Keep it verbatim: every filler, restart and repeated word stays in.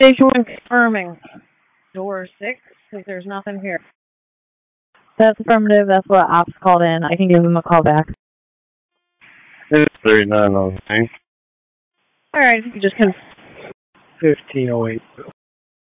Station one confirming. Door six, if there's nothing here. That's affirmative. That's what Ops called in. I can give him a call back. It's thirty-nine on the thing. Alright, you just can. fifteen oh eight.